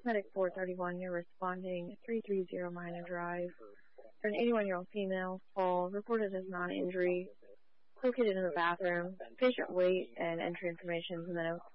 Medic 431, you're responding 330 Minor Drive. For an 81-year-old female, fall reported as non-injury, located in the bathroom. Patient weight and entry information is in the notes.